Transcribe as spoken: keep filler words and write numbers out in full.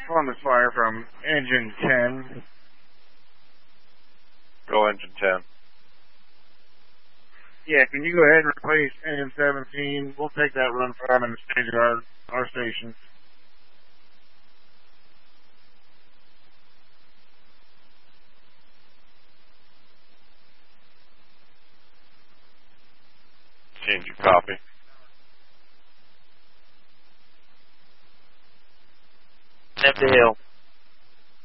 Columbus Fire from Engine ten. Go Engine ten. Yeah, can you go ahead and replace Engine seventeen? We'll take that run from and stage at our, our station. Change your copy. Empty hill.